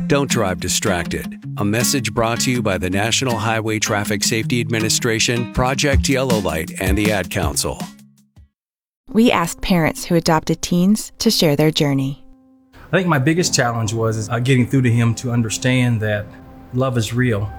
Don't drive distracted. A message brought to you by the National Highway Traffic Safety Administration, Project Yellow Light, and the Ad Council. We asked parents who adopted teens to share their journey. I think my biggest challenge was getting through to him to understand that love is real.